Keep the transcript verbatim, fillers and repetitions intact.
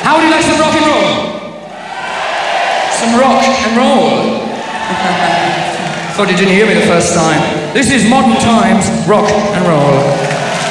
How would you like some rock and roll? Some rock and roll. Thought you didn't hear me the first time. This is Modern Times Rock and Roll.